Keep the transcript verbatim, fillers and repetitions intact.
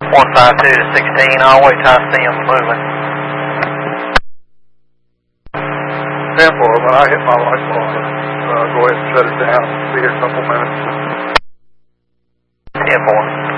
one five two to sixteen, I'll wait till I see them moving. ten four, when I hit my light bar, uh, go ahead and shut it down. Be here a couple minutes. ten four.